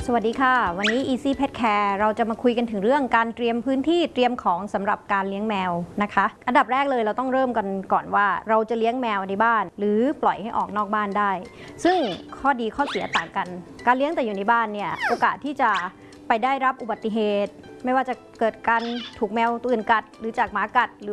สวัสดีค่ะวันนี้ Easy Pet Care เราจะมาคุยกันถึงเรื่องการเตรียมพื้นที่เตรียมของสำหรับการเลี้ยงแมวนะคะอันดับแรกเลยเราต้องเริ่มกันก่อนว่าเราจะเลี้ยงแมวในบ้านหรือปล่อยให้ออกนอกบ้านได้ซึ่งข้อดีข้อเสียต่างกันการเลี้ยงแต่อยู่ในบ้านเนี่ยโอกาสที่จะไปได้รับอุบัติเหตุไม่ว่าจะเกิดการถูกแมวตัวอื่นกัดหรือจากหมากัดหรือ